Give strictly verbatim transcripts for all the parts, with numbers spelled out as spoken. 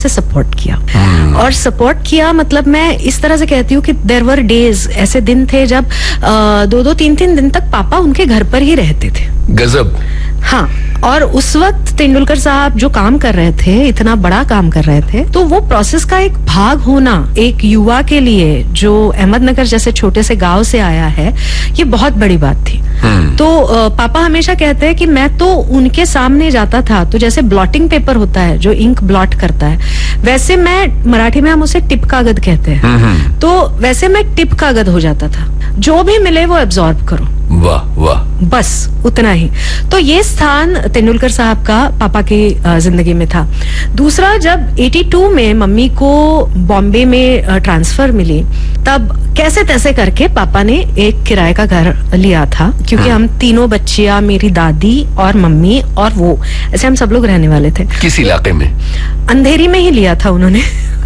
से सपोर्ट किया। और सपोर्ट किया मतलब मैं इस तरह से कहती हूँ कि देयर वर डेज, ऐसे दिन थे जब आ, दो दो तीन तीन दिन तक पापा उनके घर पर ही रहते थे। गजब। हाँ, और उस वक्त तेंदुलकर साहब जो काम कर रहे थे, इतना बड़ा काम कर रहे थे, तो वो प्रोसेस का एक भाग होना एक युवा के लिए जो अहमदनगर जैसे छोटे से गांव से आया है, ये बहुत बड़ी बात थी। तो आ, पापा हमेशा कहते हैं कि मैं तो उनके सामने जाता था, तो जैसे ब्लॉटिंग पेपर होता है जो इंक ब्लॉट करता है, वैसे मैं, मराठी में हम उसे टिप कागज कहते हैं, तो वैसे मैं टिप कागज हो जाता था, जो भी मिले वो एब्जॉर्ब करो। वाह वाह, बस उतना ही। तो ये स्थान तेंदुलकर साहब का पापा की जिंदगी में था। दूसरा, जब बयासी में मम्मी को बॉम्बे में ट्रांसफर मिली, तब कैसे तैसे करके पापा ने एक किराए का घर लिया था, क्योंकि हम तीनों बच्चियां, मेरी दादी और मम्मी और वो, ऐसे हम सब लोग रहने वाले थे। किस इलाके में? अंधेरी में ही लिया था उन्होंने,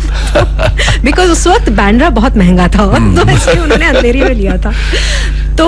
बिकॉज उस वक्त बैंड्रा बहुत महंगा था, तो इसलिए उन्होंने अंधेरी में लिया था। तो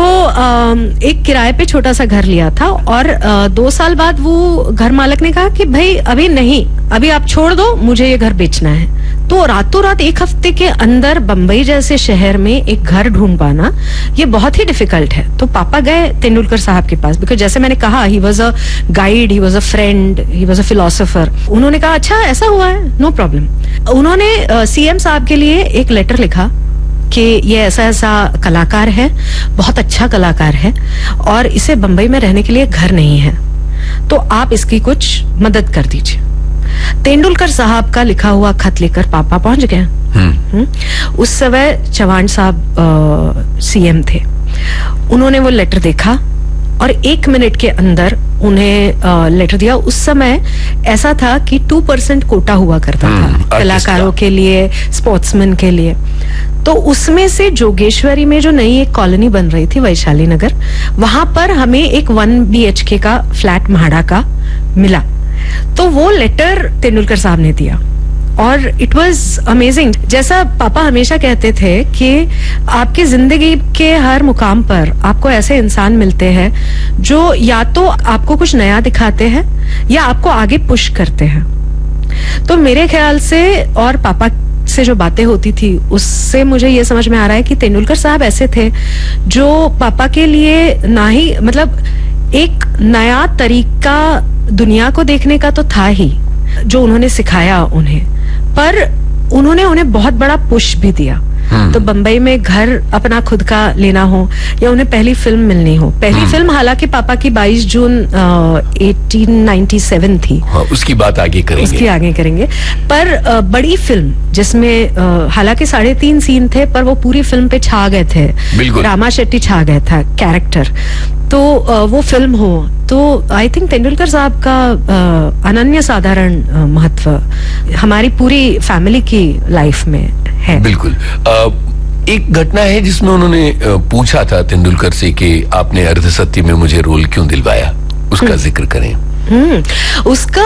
एक किराए पे छोटा सा घर लिया था, और दो साल बाद वो घर मालिक ने कहा कि भाई अभी नहीं, अभी आप छोड़ दो, मुझे ये घर बेचना है। तो रातों रात एक हफ्ते के अंदर बंबई जैसे शहर में एक घर ढूंढ पाना ये बहुत ही डिफिकल्ट है। तो पापा गए तेंदुलकर साहब के पास, बिकॉज जैसे मैंने कहा, he was a guide, he was a friend, he was a philosopher. उन्होंने कहा अच्छा ऐसा हुआ है, नो प्रॉब्लम। उन्होंने सीएम साहब के लिए एक लेटर लिखा कि ये ऐसा ऐसा कलाकार है, बहुत अच्छा कलाकार है, और इसे बंबई में रहने के लिए घर नहीं है, तो आप इसकी कुछ मदद कर दीजिए। तेंदुलकर साहब का लिखा हुआ खत लेकर पापा पहुंच गए। उस समय चौहान साहब सीएम थे। उन्होंने वो लेटर देखा और एक मिनट के अंदर उन्हें आ, लेटर दिया। उस समय ऐसा था कि टू परसेंट कोटा हुआ करता था कलाकारों के लिए, स्पोर्ट्समैन के लिए। तो उसमें से जोगेश्वरी में जो नई एक कॉलोनी बन रही थी, वैशाली नगर, वहां पर हमें एक वन बी एच के का फ्लैट म्हाडा का मिला। तो वो लेटर तेंदुलकर साहब ने दिया, और इट वॉज अमेजिंग। जैसा पापा हमेशा कहते थे कि आपकी जिंदगी के हर मुकाम पर आपको ऐसे इंसान मिलते हैं जो या तो आपको कुछ नया दिखाते हैं या आपको आगे पुश करते हैं। तो मेरे ख्याल से, और पापा से जो बातें होती थी उससे मुझे ये समझ में आ रहा है कि तेंदुलकर साहब ऐसे थे जो पापा के लिए ना ही, मतलब एक नया तरीका दुनिया को देखने का तो था ही जो उन्होंने सिखाया उन्हें, पर उन्होंने उन्हें बहुत बड़ा पुश भी दिया। तो बंबई में घर अपना खुद का लेना हो, या उन्हें पहली फिल्म मिलनी हो। पहली फिल्म हालांकि पापा की बाईस जून अठारह सौ सत्तानवे थी। हाँ, उसकी बात आगे करेंगे, उसकी आगे करेंगे। पर आ, बड़ी फिल्म जिसमें हालांकि साढ़े तीन सीन थे, पर वो पूरी फिल्म पे छा गए थे। रामा शेट्टी छा गया था कैरेक्टर। तो आ, वो फिल्म हो, तो आई थिंक तेंदुलकर साहब का आ, अनन्य साधारण महत्व हमारी पूरी फैमिली की लाइफ में है। बिल्कुल। आ, एक घटना है जिसमें उन्होंने पूछा था तेंदुलकर से कि आपने अर्धसत्य में मुझे रोल क्यों दिलवाया, उसका जिक्र करें। हम्म उसका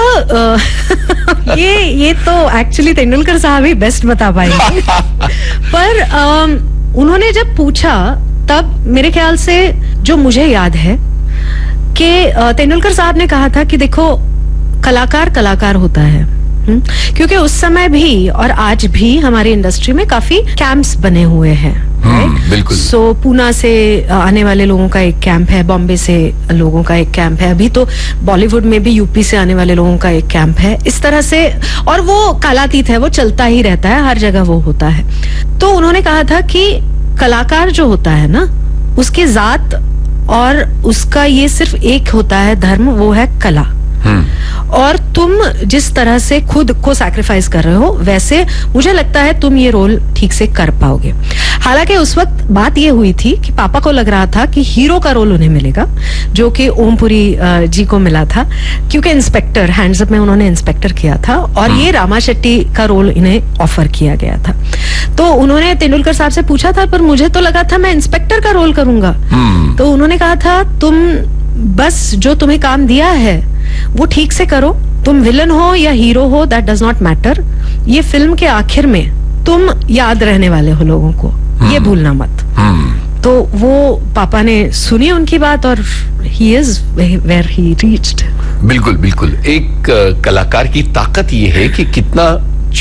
आ, ये ये तो एक्चुअली तेंदुलकर साहब ही बेस्ट बता पाएंगे। पर आ, उन्होंने जब पूछा, तब मेरे ख्याल से जो मुझे याद है कि तेंदुलकर साहब ने कहा था कि देखो, कलाकार कलाकार होता है। क्योंकि उस समय भी और आज भी हमारी इंडस्ट्री में काफी कैंप्स बने हुए हैं। बिल्कुल। सो so, पूना से आने वाले लोगों का एक कैंप है, बॉम्बे से लोगों का एक कैंप है, अभी तो बॉलीवुड में भी यूपी से आने वाले लोगों का एक कैंप है, इस तरह से। और वो कालातीत है, वो चलता ही रहता है, हर जगह वो होता है। तो उन्होंने कहा था कि कलाकार जो होता है ना, उसकी जात और उसका ये सिर्फ एक होता है धर्म, वो है कला। और तुम जिस तरह से खुद को सैक्रिफाइस कर रहे हो, वैसे मुझे लगता है तुम ये रोल ठीक से कर पाओगे। हालांकि उस वक्त बात ये हुई थी कि पापा को लग रहा था कि हीरो का रोल उन्हें मिलेगा, जो कि ओमपुरी जी को मिला था, क्योंकि इंस्पेक्टर, हैंड्स अप में उन्होंने इंस्पेक्टर किया था, और ये रामा शेट्टी का रोल इन्हें ऑफर किया गया था। तो उन्होंने तेंदुलकर साहब से पूछा था, पर मुझे तो लगा था मैं इंस्पेक्टर का रोल करूंगा। तो उन्होंने कहा था, तुम बस जो तुम्हें काम दिया है वो ठीक से करो, तुम विलन हो या हीरो हो, दैट डज नॉट मैटर। ये फिल्म के आखिर में तुम याद रहने वाले हो लोगों को, ये भूलना मत। तो वो पापा ने सुनी उनकी बात, और he is where he reached. बिल्कुल बिल्कुल। एक कलाकार की ताकत ये है कि कितना